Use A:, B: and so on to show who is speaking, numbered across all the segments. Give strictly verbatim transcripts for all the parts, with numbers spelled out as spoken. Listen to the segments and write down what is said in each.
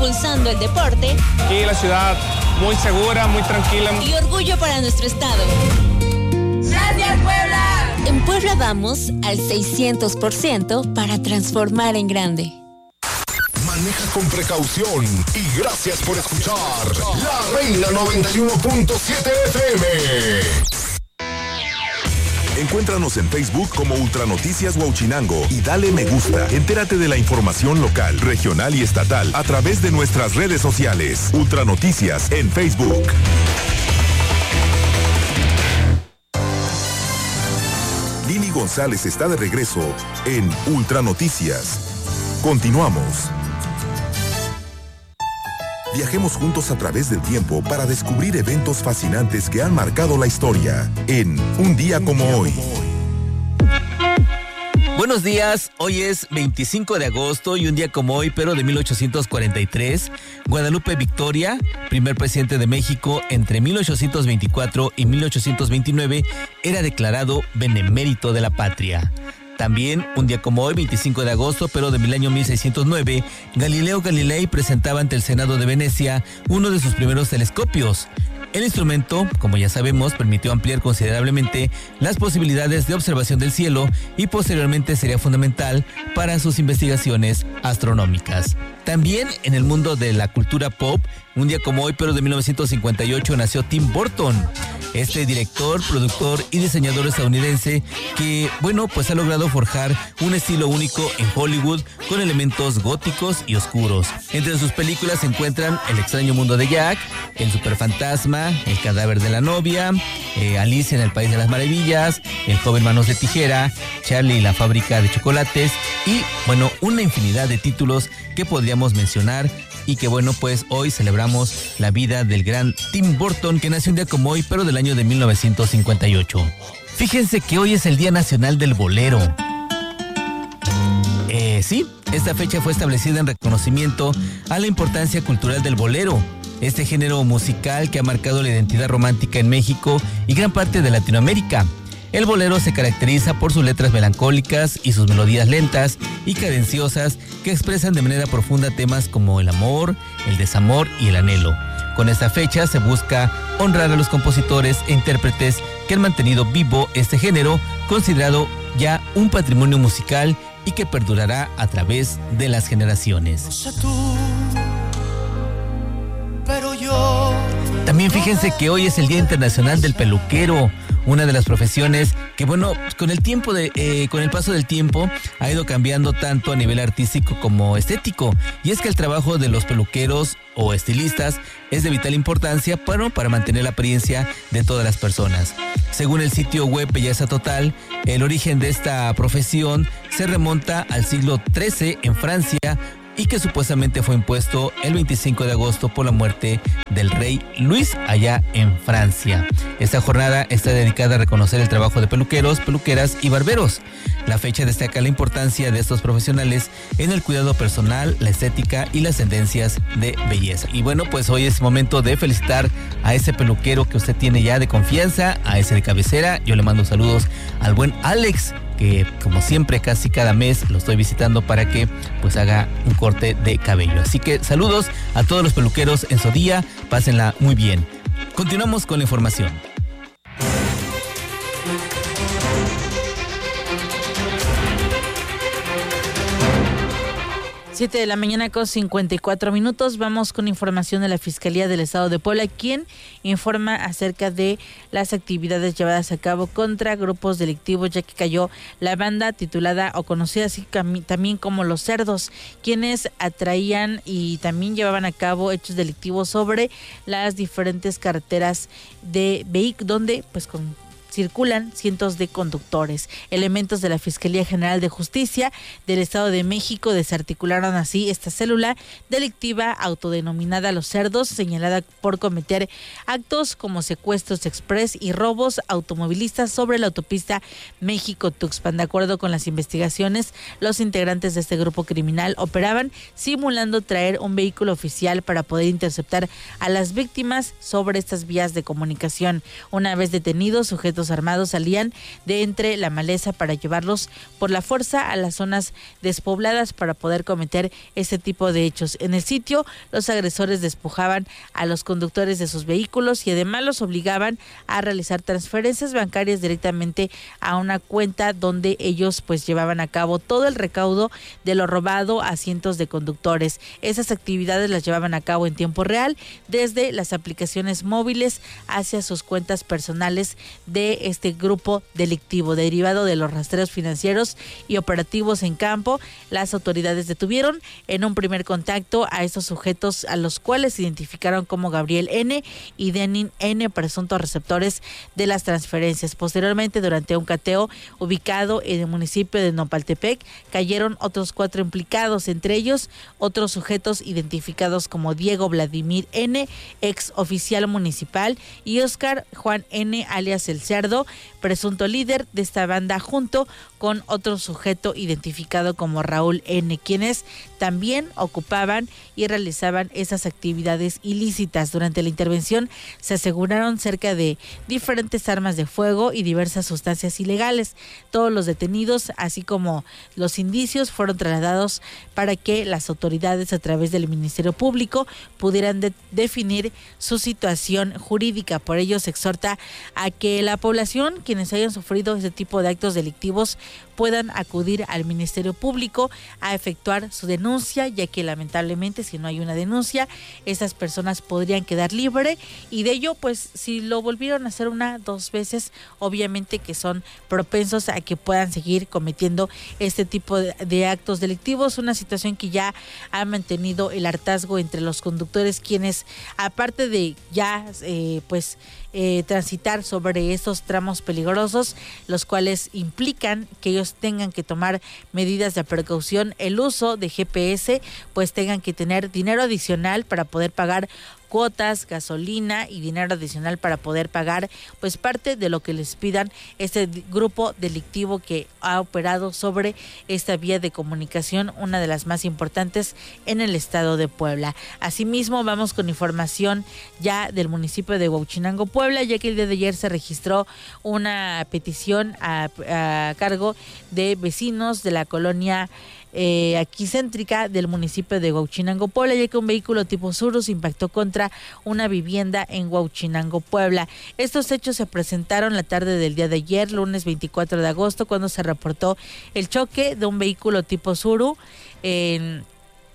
A: impulsando el deporte.
B: Y la ciudad muy segura, muy tranquila.
A: Y orgullo para nuestro estado.
C: ¡Gracias, Puebla!
A: En Puebla vamos al seiscientos por ciento para transformar en grande.
D: Maneja con precaución y gracias por escuchar La Reina noventa y uno punto siete F M. Encuéntranos en Facebook como Ultranoticias Huauchinango y dale me gusta. Entérate de la información local, regional y estatal a través de nuestras redes sociales. Ultranoticias en Facebook. Lili González está de regreso en Ultranoticias. Continuamos. Viajemos juntos a través del tiempo para descubrir eventos fascinantes que han marcado la historia en Un Día Como Hoy.
E: Buenos días, hoy es veinticinco de agosto y un día como hoy, pero de mil ochocientos cuarenta y tres, Guadalupe Victoria, primer presidente de México entre mil ochocientos veinticuatro y mil ochocientos veintinueve, era declarado benemérito de la patria. También, un día como hoy, veinticinco de agosto, pero del año mil seiscientos nueve, Galileo Galilei presentaba ante el Senado de Venecia uno de sus primeros telescopios. El instrumento, como ya sabemos, permitió ampliar considerablemente las posibilidades de observación del cielo y posteriormente sería fundamental para sus investigaciones astronómicas. También en el mundo de la cultura pop, un día como hoy, pero de mil novecientos cincuenta y ocho, nació Tim Burton. Este director, productor y diseñador estadounidense que, bueno, pues ha logrado forjar un estilo único en Hollywood con elementos góticos y oscuros. Entre sus películas se encuentran El extraño mundo de Jack, El superfantasma, El cadáver de la novia, eh, Alicia en el país de las maravillas, El joven manos de tijera, Charlie y la fábrica de chocolates y, bueno, una infinidad de títulos que podríamos mencionar. Y que bueno, pues hoy celebramos la vida del gran Tim Burton, que nació un día como hoy, pero del año de mil novecientos cincuenta y ocho. Fíjense que hoy es el Día Nacional del Bolero. Eh, sí, esta fecha fue establecida en reconocimiento a la importancia cultural del bolero, este género musical que ha marcado la identidad romántica en México y gran parte de Latinoamérica. El bolero se caracteriza por sus letras melancólicas y sus melodías lentas y cadenciosas que expresan de manera profunda temas como el amor, el desamor y el anhelo. Con esta fecha se busca honrar a los compositores e intérpretes que han mantenido vivo este género, considerado ya un patrimonio musical y que perdurará a través de las generaciones.
F: No sé tú, pero yo...
E: También fíjense que hoy es el Día Internacional del Peluquero, una de las profesiones que, bueno, con el tiempo de, eh, con el paso del tiempo ha ido cambiando tanto a nivel artístico como estético. Y es que el trabajo de los peluqueros o estilistas es de vital importancia para, para mantener la apariencia de todas las personas. Según el sitio web Belleza Total, el origen de esta profesión se remonta al siglo trece en Francia, y que supuestamente fue impuesto el veinticinco de agosto por la muerte del rey Luis allá en Francia. Esta jornada está dedicada a reconocer el trabajo de peluqueros, peluqueras y barberos. La fecha destaca la importancia de estos profesionales en el cuidado personal, la estética y las tendencias de belleza. Y bueno, pues hoy es momento de felicitar a ese peluquero que usted tiene ya de confianza, a ese de cabecera. Yo le mando saludos al buen Alex, que como siempre casi cada mes lo estoy visitando para que pues haga un corte de cabello. Así que saludos a todos los peluqueros en su día, pásenla muy bien. Continuamos con la información.
G: Siete de la mañana con cincuenta y cuatro minutos. Vamos con información de la Fiscalía del Estado de Puebla, quien informa acerca de las actividades llevadas a cabo contra grupos delictivos, ya que cayó la banda titulada o conocida así también como Los Cerdos, quienes atraían y también llevaban a cabo hechos delictivos sobre las diferentes carreteras de vehículos, donde pues con circulan cientos de conductores. Elementos de la Fiscalía General de Justicia del Estado de México desarticularon así esta célula delictiva autodenominada Los Cerdos, señalada por cometer actos como secuestros express y robos automovilistas sobre la autopista México-Tuxpan. De acuerdo con las investigaciones, los integrantes de este grupo criminal operaban simulando traer un vehículo oficial para poder interceptar a las víctimas sobre estas vías de comunicación. Una vez detenidos, sujetos sujetos armados salían de entre la maleza para llevarlos por la fuerza a las zonas despobladas para poder cometer este tipo de hechos. En el sitio, los agresores despojaban a los conductores de sus vehículos y además los obligaban a realizar transferencias bancarias directamente a una cuenta donde ellos pues llevaban a cabo todo el recaudo de lo robado a cientos de conductores. Esas actividades las llevaban a cabo en tiempo real desde las aplicaciones móviles hacia sus cuentas personales de este grupo delictivo. Derivado de los rastreos financieros y operativos en campo, las autoridades detuvieron en un primer contacto a estos sujetos, a los cuales se identificaron como Gabriel N. y Denin N., presuntos receptores de las transferencias. Posteriormente, durante un cateo ubicado en el municipio de Nopaltepec, cayeron otros cuatro implicados, entre ellos otros sujetos identificados como Diego Vladimir N., ex oficial municipal, y Oscar Juan N., alias El Cerdo, presunto líder de esta banda, junto con otro sujeto identificado como Raúl N., quienes también ocupaban y realizaban esas actividades ilícitas. Durante la intervención se aseguraron cerca de diferentes armas de fuego y diversas sustancias ilegales. Todos los detenidos, así como los indicios, fueron trasladados para que las autoridades, a través del Ministerio Público, pudieran de- definir su situación jurídica. Por ello se exhorta a que la población, quienes hayan sufrido este tipo de actos delictivos, puedan acudir al Ministerio Público a efectuar su denuncia, ya que lamentablemente si no hay una denuncia, esas personas podrían quedar libres, y de ello, pues si lo volvieron a hacer una, dos veces, obviamente que son propensos a que puedan seguir cometiendo este tipo de, de actos delictivos, una situación que ya ha mantenido el hartazgo entre los conductores, quienes aparte de ya eh, pues Eh, transitar sobre estos tramos peligrosos, los cuales implican que ellos tengan que tomar medidas de precaución, el uso de G P S, pues tengan que tener dinero adicional para poder pagar cuotas, gasolina y dinero adicional para poder pagar pues parte de lo que les pidan este grupo delictivo que ha operado sobre esta vía de comunicación, una de las más importantes en el estado de Puebla. Asimismo, vamos con información ya del municipio de Huauchinango, Puebla, ya que el día de ayer se registró una petición a, a cargo de vecinos de la colonia Eh, aquí céntrica del municipio de Huauchinango, Puebla, ya que un vehículo tipo Surus impactó contra una vivienda en Huauchinango, Puebla. Estos hechos se presentaron la tarde del día de ayer, lunes veinticuatro de agosto, cuando se reportó el choque de un vehículo tipo Suru en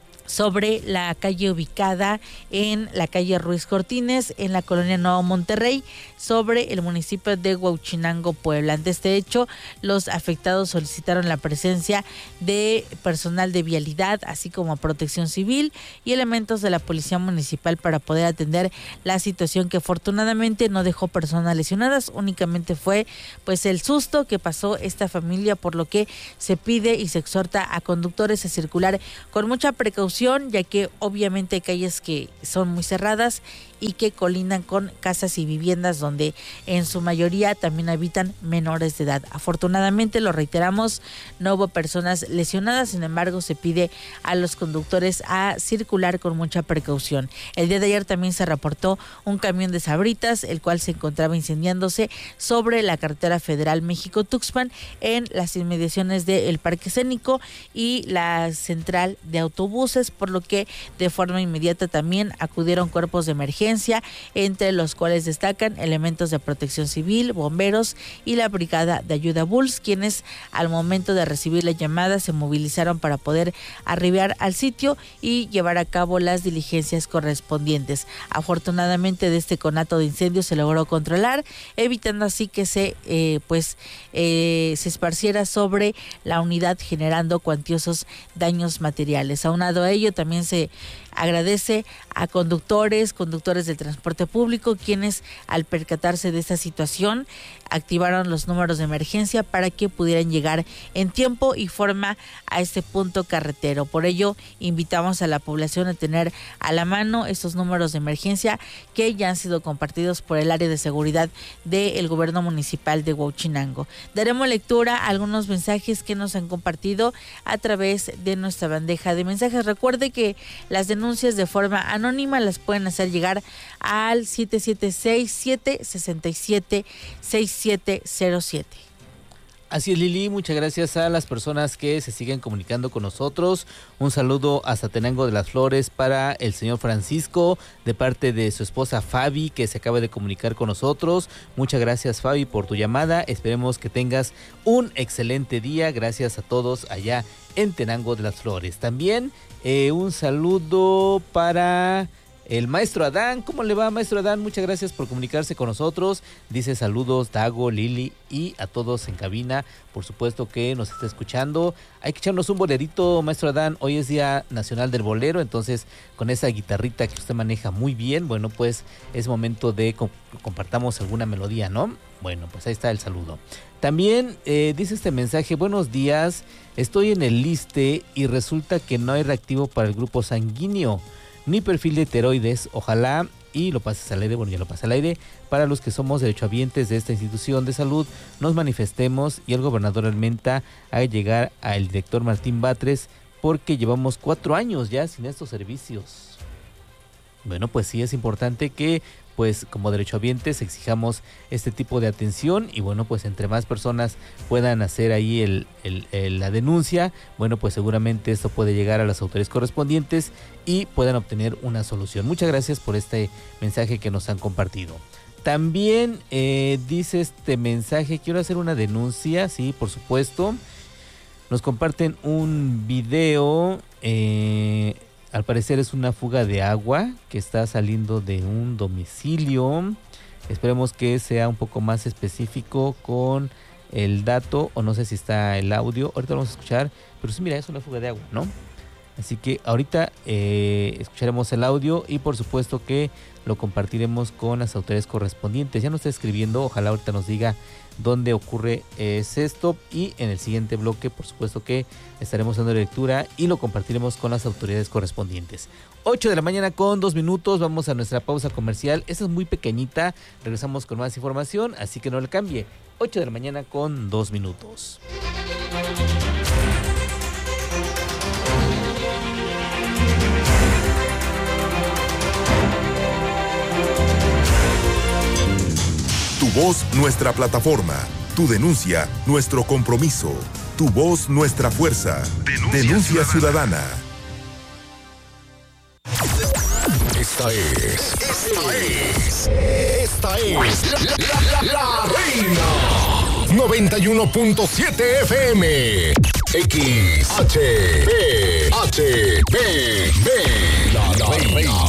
G: sobre la calle ubicada en la calle Ruiz Cortines, en la colonia Nuevo Monterrey, sobre el municipio de Huauchinango, Puebla. Ante este hecho, los afectados solicitaron la presencia de personal de vialidad, así como protección civil y elementos de la policía municipal para poder atender la situación, que afortunadamente no dejó personas lesionadas, únicamente fue pues el susto que pasó esta familia, por lo que se pide y se exhorta a conductores a circular con mucha precaución, ya que obviamente hay calles que son muy cerradas y que colindan con casas y viviendas donde en su mayoría también habitan menores de edad. Afortunadamente, lo reiteramos, no hubo personas lesionadas, sin embargo se pide a los conductores a circular con mucha precaución. El día de ayer también se reportó un camión de Sabritas, el cual se encontraba incendiándose sobre la carretera federal México-Tuxpan, en las inmediaciones del Parque Escénico y la central de autobuses, por lo que de forma inmediata también acudieron cuerpos de emergencia, entre los cuales destacan elementos de protección civil, bomberos y la brigada de ayuda B U L S, quienes al momento de recibir la llamada se movilizaron para poder arribar al sitio y llevar a cabo las diligencias correspondientes. Afortunadamente, de este conato de incendio se logró controlar, evitando así que se eh, pues eh, se esparciera sobre la unidad, generando cuantiosos daños materiales. Aunado a ello, también se agradece a conductores, conductores del transporte público, quienes al percatarse de esta situación activaron los números de emergencia para que pudieran llegar en tiempo y forma a este punto carretero. Por ello, invitamos a la población a tener a la mano estos números de emergencia que ya han sido compartidos por el área de seguridad del gobierno municipal de Huauchinango. Daremos lectura a algunos mensajes que nos han compartido a través de nuestra bandeja de mensajes. Recuerde que las denuncias denuncias de forma anónima las pueden hacer llegar al siete siete seis, siete seis siete, seis siete cero siete.
E: Así es, Lili, muchas gracias a las personas que se siguen comunicando con nosotros. Un saludo hasta Tenango de las Flores para el señor Francisco, de parte de su esposa Fabi, que se acaba de comunicar con nosotros. Muchas gracias, Fabi, por tu llamada. Esperemos que tengas un excelente día. Gracias a todos allá en Tenango de las Flores. También eh, un saludo para el maestro Adán. ¿Cómo le va, maestro Adán? Muchas gracias por comunicarse con nosotros. Dice saludos Dago, Lili y a todos en cabina. Por supuesto que nos está escuchando. Hay que echarnos un bolerito, maestro Adán. Hoy es Día Nacional del Bolero, entonces con esa guitarrita que usted maneja muy bien, bueno, pues es momento de que compartamos alguna melodía, ¿no? Bueno, pues ahí está el saludo. También eh, dice este mensaje: buenos días, estoy en el liste y resulta que no hay reactivo para el grupo sanguíneo ni perfil de tiroides. Ojalá y lo pases al aire, bueno, ya lo pasé al aire, para los que somos derechohabientes de esta institución de salud, nos manifestemos y el gobernador Almenta haga llegar al director Martín Batres, porque llevamos cuatro años ya sin estos servicios. Bueno, pues sí es importante que, pues como derechohabientes, exijamos este tipo de atención y bueno, pues entre más personas puedan hacer ahí el, el, el, la denuncia, bueno, pues seguramente esto puede llegar a las autoridades correspondientes y puedan obtener una solución. Muchas gracias por este mensaje que nos han compartido. También eh, dice este mensaje: quiero hacer una denuncia, sí, por supuesto. Nos comparten un video, eh, al parecer es una fuga de agua que está saliendo de un domicilio. Esperemos que sea un poco más específico con el dato, o no sé si está el audio. Ahorita lo vamos a escuchar, pero sí, mira, es una fuga de agua, ¿no? Así que ahorita eh, escucharemos el audio y por supuesto que lo compartiremos con las autoridades correspondientes. Ya nos está escribiendo, ojalá ahorita nos diga dónde ocurre es esto, y en el siguiente bloque por supuesto que estaremos dando lectura y lo compartiremos con las autoridades correspondientes. ocho de la mañana con dos minutos, vamos a nuestra pausa comercial. Esta es muy pequeñita, regresamos con más información, así que no le cambie. ocho de la mañana con dos minutos.
D: Tu voz, nuestra plataforma. Tu denuncia, nuestro compromiso. Tu voz, nuestra fuerza. Denuncia, Denuncia ciudadana. Esta es. Esta es. Esta es. La, la, la, la Reina. noventa y uno punto siete F M. X H B H B B. La, la Reina.